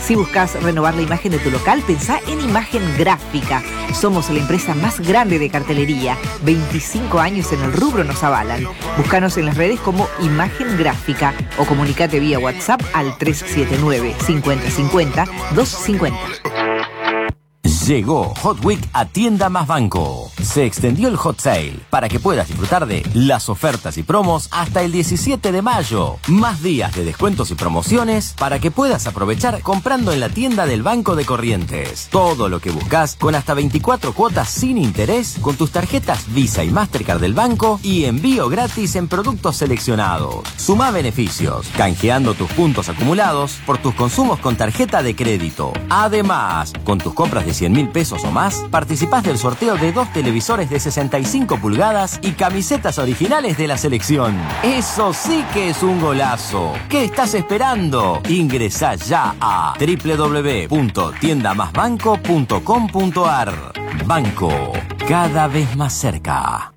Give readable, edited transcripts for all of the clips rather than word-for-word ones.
Si buscas renovar la imagen de tu local, pensá en Imagen Gráfica. Somos la empresa más grande de cartelería. 25 años en el rubro nos avalan. Búscanos en las redes como Imagen Gráfica o comunicate vía WhatsApp al 379 50 50 250. Llegó Hot Week a Tienda Más Banco. Se extendió el Hot Sale para que puedas disfrutar de las ofertas y promos hasta el 17 de mayo. Más días de descuentos y promociones para que puedas aprovechar comprando en la tienda del Banco de Corrientes. Todo lo que buscas con hasta 24 cuotas sin interés con tus tarjetas Visa y Mastercard del banco y envío gratis en productos seleccionados. Sumá beneficios, canjeando tus puntos acumulados por tus consumos con tarjeta de crédito. Además, con tus compras de 100.000 pesos o más, participás del sorteo de 2 televisores de 65 pulgadas y camisetas originales de la selección. Eso sí que es un golazo. ¿Qué estás esperando? Ingresá ya a www.tiendamasbanco.com.ar. Banco, cada vez más cerca.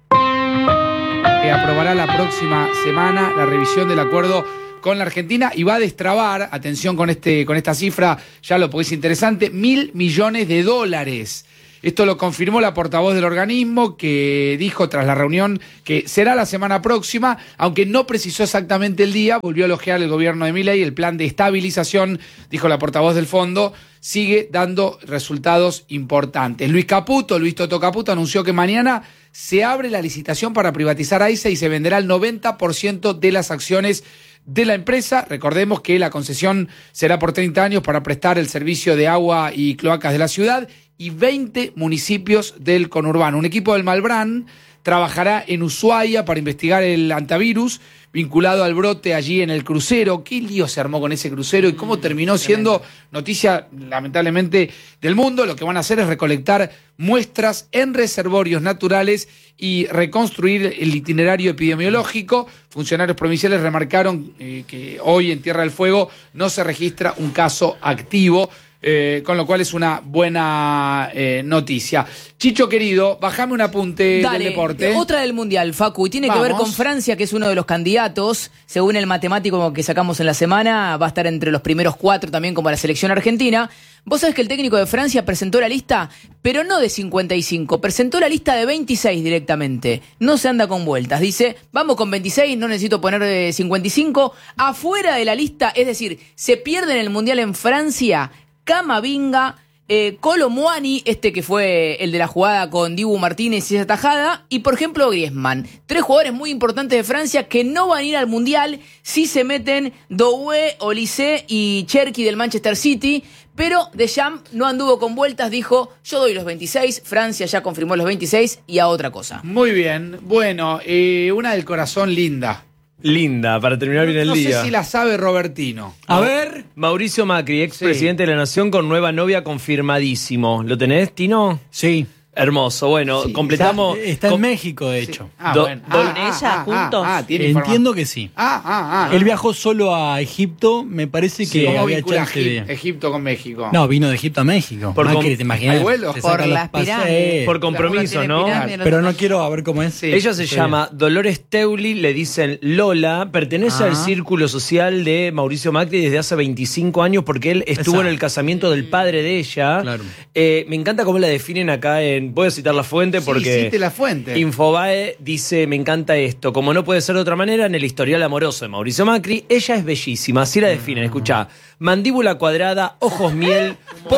Aprobará la próxima semana la revisión del acuerdo con la Argentina y va a destrabar, atención con esta cifra, ya lo porque es interesante, $1.000 millones. Esto lo confirmó la portavoz del organismo, que dijo tras la reunión que será la semana próxima, aunque no precisó exactamente el día. Volvió a elogiar el gobierno de Milei. El plan de estabilización, dijo la portavoz del fondo, sigue dando resultados importantes. Luis Toto Caputo, anunció que mañana se abre la licitación para privatizar AISA y se venderá el 90% de las acciones de la empresa. Recordemos que la concesión será por 30 años para prestar el servicio de agua y cloacas de la ciudad y 20 municipios del conurbano. Un equipo del Malbrán trabajará en Ushuaia para investigar el antivirus vinculado al brote allí en el crucero. ¿Qué lío se armó con ese crucero y cómo terminó siendo noticia, lamentablemente, del mundo? Lo que van a hacer es recolectar muestras en reservorios naturales y reconstruir el itinerario epidemiológico. Funcionarios provinciales remarcaron que hoy en Tierra del Fuego no se registra un caso activo. Con lo cual es una buena noticia. Chicho querido, bajame un apunte del deporte. Otra del Mundial, Facu, y tiene que ver con Francia, que es uno de los candidatos. Según el matemático que sacamos en la semana, va a estar entre los primeros 4 también como la selección argentina. Vos sabés que el técnico de Francia presentó la lista, pero no de 55, presentó la lista de 26 directamente. No se anda con vueltas. Dice, vamos con 26, no necesito poner 55. Afuera de la lista, es decir, se pierde en el Mundial en Francia Camavinga, Kolo Muani, que fue el de la jugada con Dibu Martínez y esa tajada, y por ejemplo Griezmann. 3 jugadores muy importantes de Francia que no van a ir al Mundial si se meten Doué, Olise y Cherki del Manchester City, pero Deschamps no anduvo con vueltas, dijo, yo doy los 26, Francia ya confirmó los 26 y a otra cosa. Muy bien, bueno, una del corazón linda. Linda, para terminar bien el día. No sé si la sabe Robertino. A ver. Mauricio Macri, expresidente de la Nación con nueva novia confirmadísimo. ¿Lo tenés, Tino? Sí. Hermoso. Bueno, completamos. Está en México, de hecho. Bueno. ¿Con ella juntos? Entiendo que sí. Él viajó solo a Egipto, me parece que había chance de... Egipto con México. No, vino de Egipto a México. Macri, ¿te imaginas? ¿Hay vuelos? Por las pirámides. Por compromiso, ¿no? Pero no quiero a ver cómo es. Sí. Ella se llama Dolores Teuli, le dicen Lola, pertenece al círculo social de Mauricio Macri desde hace 25 años porque él estuvo en el casamiento del padre de ella. Claro. Me encanta cómo la definen acá puedo citar la fuente porque cite la fuente. Infobae dice, me encanta esto, como no puede ser de otra manera, en el historial amoroso de Mauricio Macri, ella es bellísima, así la definen, escuchá, mandíbula cuadrada, ojos miel,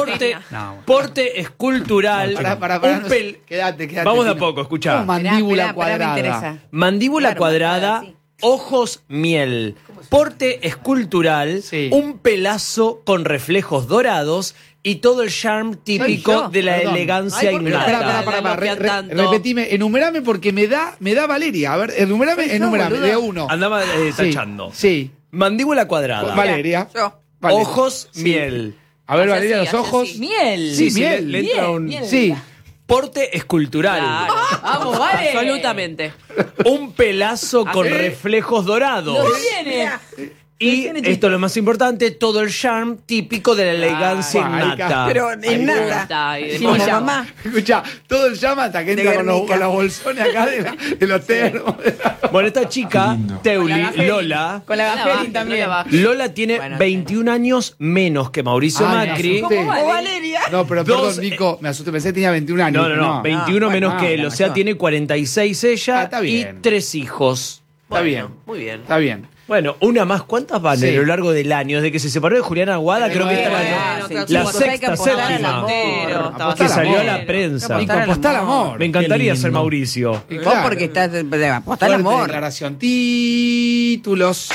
porte escultural, Quédate. Vamos de a poco, escuchá. Mandíbula cuadrada. Mandíbula cuadrada, ojos miel, porte escultural, un pelazo con reflejos dorados y todo el charm típico de la elegancia innata. Repetime, enumerame porque me da Valeria. A ver, enumerame, de uno. Andaba tachando. Sí. Mandíbula cuadrada. Valeria. Ojos miel. A ver, Valeria, los ojos. Miel. Sí, miel. Le entra un... Sí. Porte escultural. Claro. Vamos, vale. Absolutamente. Un pelazo con reflejos dorados. No viene. Y esto es lo más importante, todo el charm típico de la elegancia innata. Pero innata. Sin la mamá. Escucha, todo el llama hasta que entra con los bolsones acá de los termos. Bueno, esta chica, Teuli, Lola. Con la Gajerin también. Lola tiene 21 años menos que Mauricio Macri. ¿Cómo Valeria? No, pero perdón, Nico, me asusté, pensé que tenía 21 años. No, 21 menos que él. O sea, tiene 46 ella y 3 hijos. Está bien. Muy bien. Está bien. Bueno, una más. ¿Cuántas van a lo largo del año? Desde que se separó de Juliana Aguada, creo que esta la sexta, séptima. Que salió a la prensa. Nico, apostá al amor. Me encantaría ser Mauricio. Vos porque estás de apostar al amor. Declaración. Títulos.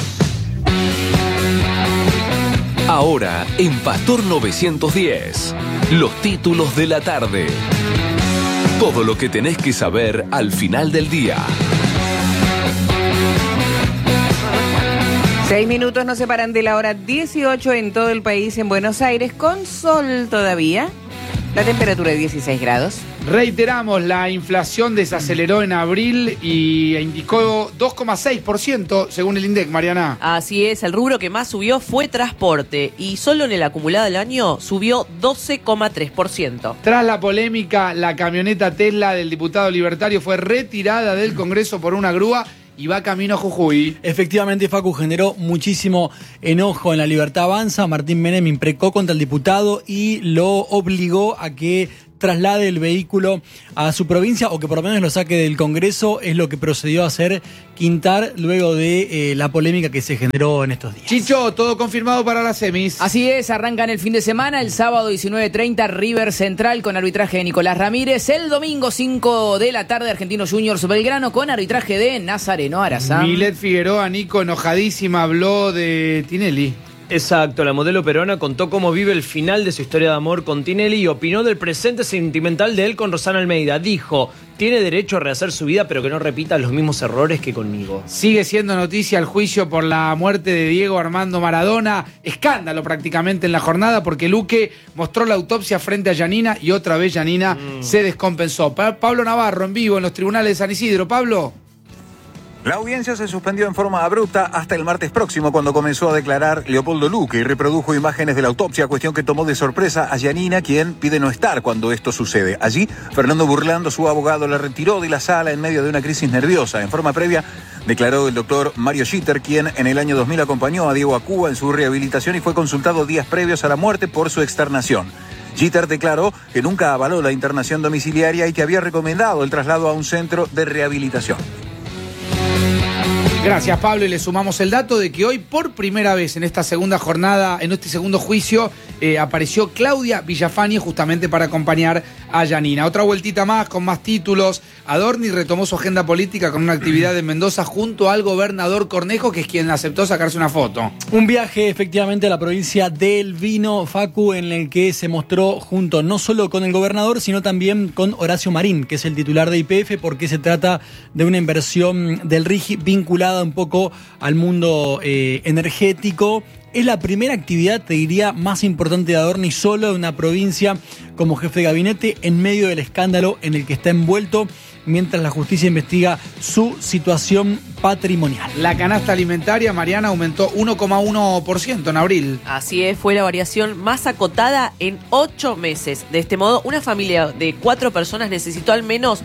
Ahora, en Pastor 910, los títulos de la tarde. Todo lo que tenés que saber al final del día. 6 minutos nos separan de la hora 18 en todo el país, en Buenos Aires, con sol todavía. La temperatura de 16 grados. Reiteramos, la inflación desaceleró en abril y indicó 2,6% según el INDEC, Mariana. Así es, el rubro que más subió fue transporte y solo en el acumulado del año subió 12,3%. Tras la polémica, la camioneta Tesla del diputado libertario fue retirada del Congreso por una grúa y va camino a Jujuy. Efectivamente, Facu, generó muchísimo enojo en La Libertad Avanza. Martín Menem imprecó contra el diputado y lo obligó a que traslade el vehículo a su provincia o que por lo menos lo saque del Congreso. Es lo que procedió a hacer Quintar luego de la polémica que se generó en estos días. Chicho, todo confirmado para las semis. Así es, arrancan el fin de semana, el sábado 19:30 River Central con arbitraje de Nicolás Ramírez, el domingo 5 de la tarde Argentinos Juniors Belgrano con arbitraje de Nazareno Arazán. Milet Figueroa, Nico, enojadísima, habló de Tinelli. Exacto, la modelo peruana contó cómo vive el final de su historia de amor con Tinelli y opinó del presente sentimental de él con Rosana Almeida. Dijo, tiene derecho a rehacer su vida, pero que no repita los mismos errores que conmigo. Sigue siendo noticia el juicio por la muerte de Diego Armando Maradona. Escándalo prácticamente en la jornada porque Luque mostró la autopsia frente a Yanina y otra vez Yanina se descompensó. Pablo Navarro en vivo en los tribunales de San Isidro. Pablo. La audiencia se suspendió en forma abrupta hasta el martes próximo, cuando comenzó a declarar Leopoldo Luque y reprodujo imágenes de la autopsia, cuestión que tomó de sorpresa a Yanina, quien pide no estar cuando esto sucede. Allí, Fernando Burlando, su abogado, la retiró de la sala en medio de una crisis nerviosa. En forma previa, declaró el doctor Mario Schitter, quien en el año 2000 acompañó a Diego a Cuba en su rehabilitación y fue consultado días previos a la muerte por su externación. Schitter declaró que nunca avaló la internación domiciliaria y que había recomendado el traslado a un centro de rehabilitación. Gracias, Pablo, y le sumamos el dato de que hoy por primera vez en esta segunda jornada, en este segundo juicio, apareció Claudia Villafañe justamente para acompañar a Yanina. Otra vueltita más con más títulos. Adorni retomó su agenda política con una actividad en Mendoza junto al gobernador Cornejo, que es quien aceptó sacarse una foto. Un viaje efectivamente a la provincia del Vino, Facu, en el que se mostró junto no solo con el gobernador, sino también con Horacio Marín, que es el titular de YPF, porque se trata de una inversión del RIGI vinculada un poco al mundo energético. Es la primera actividad, te diría, más importante de Adorni solo en una provincia como jefe de gabinete en medio del escándalo en el que está envuelto mientras la justicia investiga su situación patrimonial. La canasta alimentaria, Mariana, aumentó 1,1% en abril. Así es, fue la variación más acotada en 8 meses. De este modo, una familia de 4 personas necesitó al menos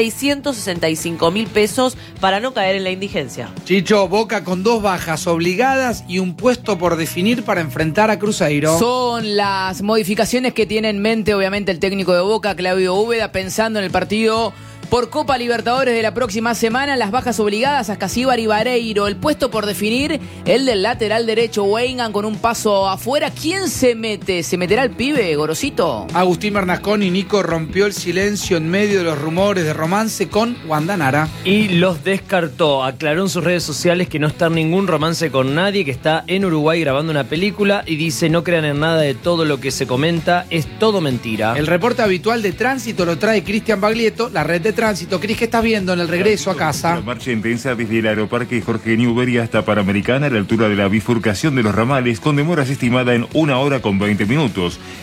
665.000 pesos para no caer en la indigencia. Chicho, Boca con 2 bajas obligadas y un puesto por definir para enfrentar a Cruzeiro. Son las modificaciones que tiene en mente, obviamente, el técnico de Boca, Claudio Úbeda, pensando en el partido por Copa Libertadores de la próxima semana. Las bajas obligadas a Casíbar y Vareiro. El puesto por definir, el del lateral derecho, Weigand, con un paso afuera. ¿Quién se mete? ¿Se meterá el pibe, Gorosito? Agustín Bernasconi, Nico, rompió el silencio en medio de los rumores de romance con Wanda Nara. Y los descartó. Aclaró en sus redes sociales que no está en ningún romance con nadie, que está en Uruguay grabando una película, y dice: no crean en nada de todo lo que se comenta, es todo mentira. El reporte habitual de tránsito lo trae Cristian Baglietto, la red de tránsito. Cris, ¿qué estás viendo en el regreso a casa? La marcha intensa desde el Aeroparque Jorge Newbery hasta Panamericana, a la altura de la bifurcación de los ramales, con demoras estimada en 1 hora con 20 minutos.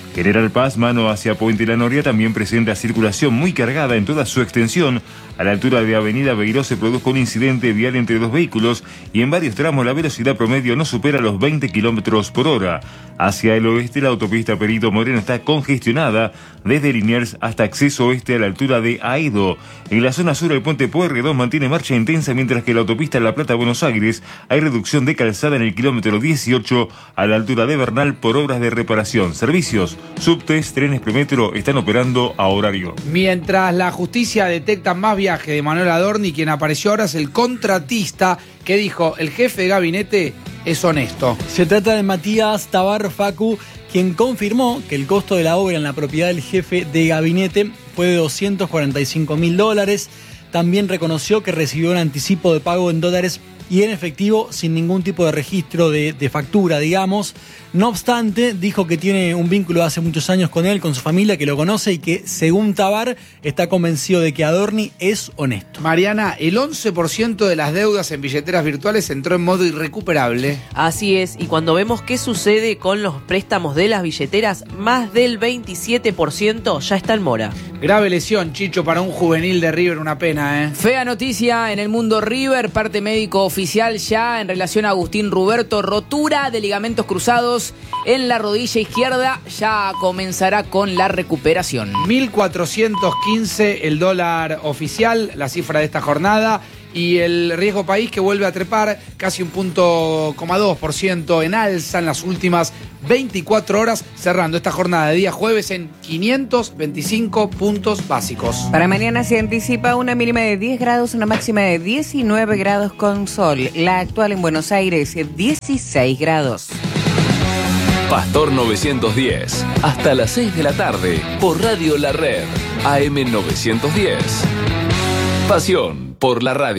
General Paz, mano hacia Puente La Noria, también presenta circulación muy cargada en toda su extensión. A la altura de Avenida Beiró se produjo un incidente vial entre dos vehículos y en varios tramos la velocidad promedio no supera los 20 kilómetros por hora. Hacia el oeste, la autopista Perito Moreno está congestionada desde Liniers hasta acceso oeste a la altura de Aedo. En la zona sur, el puente Pueyrredón mantiene marcha intensa, mientras que la autopista La Plata-Buenos Aires hay reducción de calzada en el kilómetro 18 a la altura de Bernal por obras de reparación. Servicios, subtes, trenes premetro están operando a horario. Mientras la justicia detecta más viajes de Manuel Adorni, quien apareció ahora es el contratista que dijo: el jefe de gabinete es honesto. Se trata de Matías Tabar Facu, quien confirmó que el costo de la obra en la propiedad del jefe de gabinete fue de $245.000. También reconoció que recibió un anticipo de pago en dólares y en efectivo sin ningún tipo de registro de factura, digamos. No obstante, dijo que tiene un vínculo de hace muchos años con él, con su familia, que lo conoce y que, según Tabar, está convencido de que Adorni es honesto. Mariana, el 11% de las deudas en billeteras virtuales entró en modo irrecuperable. Así es, y cuando vemos qué sucede con los préstamos de las billeteras, más del 27% ya está en mora. Grave lesión, Chicho, para un juvenil de River, una pena, ¿eh? Fea noticia en el mundo River, parte médico oficial ya en relación a Agustín Ruberto, rotura de ligamentos cruzados en la rodilla izquierda, ya comenzará con la recuperación. 1.415 el dólar oficial, la cifra de esta jornada, y el riesgo país que vuelve a trepar casi 1,2% en alza en las últimas 24 horas, cerrando esta jornada de día jueves en 525 puntos básicos. Para mañana se anticipa una mínima de 10 grados, una máxima de 19 grados con sol. La actual en Buenos Aires, 16 grados. Pastor 910, hasta las 6 de la tarde, por Radio La Red, AM 910. Pasión por la radio.